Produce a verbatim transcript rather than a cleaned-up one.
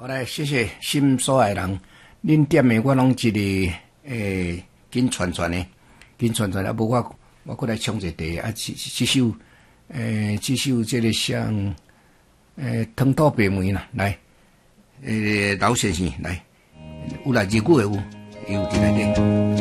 好来，谢谢心所爱人，恁点的我拢一个诶，紧传传的，紧传传啊！无我我过来唱一题啊，这这首诶，这首这个像诶，藤土白梅啦，来，诶，老先生来，有来日语的有，有伫内底。